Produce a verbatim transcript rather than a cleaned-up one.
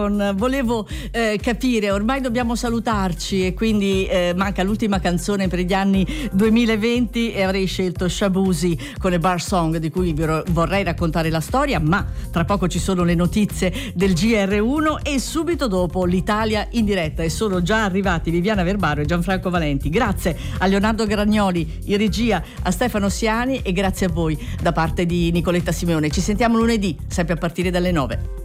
Volevo eh, capire, ormai dobbiamo salutarci e quindi eh, manca l'ultima canzone per gli anni duemilaventi e avrei scelto Shabuzi con le Bar Song, di cui vi vorrei raccontare la storia, ma tra poco ci sono le notizie del G R uno e subito dopo l'Italia in diretta, e sono già arrivati Viviana Verbaro e Gianfranco Valenti. Grazie a Leonardo Gragnoli in regia, a Stefano Siani, e grazie a voi da parte di Nicoletta Simeone. Ci sentiamo lunedì, sempre a partire dalle nove.